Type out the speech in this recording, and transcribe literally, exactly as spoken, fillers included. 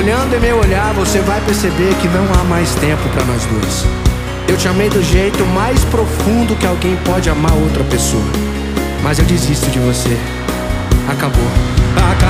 Olhando em meu olhar, você vai perceber que não há mais tempo pra nós dois. Eu te amei do jeito mais profundo que alguém pode amar outra pessoa, mas eu desisto de você. Acabou. Acabou.